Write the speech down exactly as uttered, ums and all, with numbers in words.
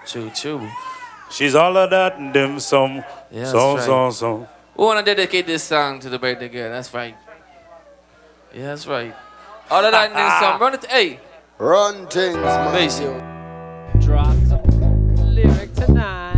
True, true. She's all of that and them some, Yeah, some, that's some, right. some. We want to dedicate this song to the birthday girl. That's right. Yeah, that's right. All of that and then some. Run it. Hey. Run things, man. Basic. Drop some lyric tonight.